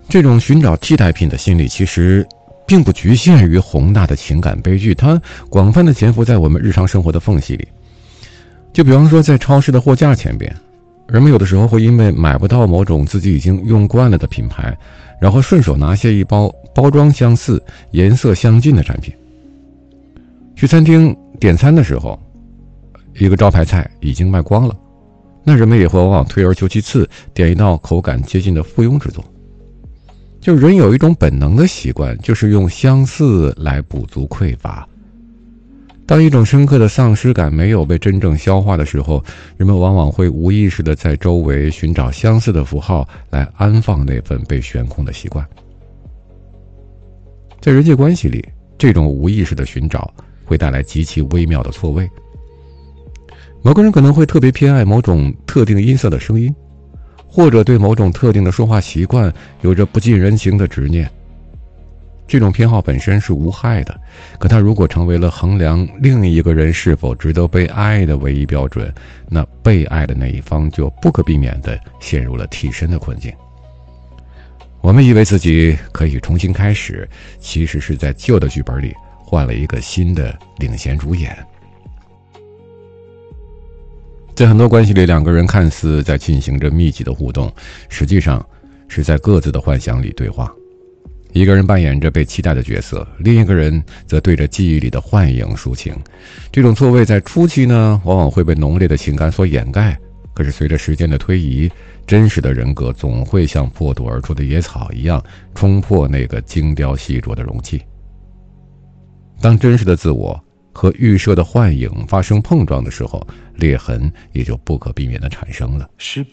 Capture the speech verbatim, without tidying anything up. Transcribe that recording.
这种寻找替代品的心理其实并不局限于宏大的情感悲剧，它广泛的潜伏在我们日常生活的缝隙里。就比方说在超市的货架前边，人们有的时候会因为买不到某种自己已经用惯了的品牌，然后顺手拿下一包包装相似、颜色相近的产品。去餐厅点餐的时候，一个招牌菜已经卖光了，那人们也会往往退而求其次，点一道口感接近的附庸之作。就人有一种本能的习惯，就是用相似来补足匮乏。当一种深刻的丧失感没有被真正消化的时候，人们往往会无意识地在周围寻找相似的符号来安放那份被悬空的习惯。在人际关系里，这种无意识的寻找会带来极其微妙的错位。某个人可能会特别偏爱某种特定音色的声音，或者对某种特定的说话习惯有着不近人情的执念。这种偏好本身是无害的，可它如果成为了衡量另一个人是否值得被爱的唯一标准，那被爱的那一方就不可避免地陷入了替身的困境。我们以为自己可以重新开始，其实是在旧的剧本里换了一个新的领衔主演。在很多关系里，两个人看似在进行着密集的互动，实际上是在各自的幻想里对话。一个人扮演着被期待的角色，另一个人则对着记忆里的幻影抒情。这种错位在初期呢，往往会被浓烈的情感所掩盖，可是随着时间的推移，真实的人格总会像破土而出的野草一样，冲破那个精雕细琢的容器。当真实的自我和预设的幻影发生碰撞的时候，裂痕也就不可避免地产生了。 是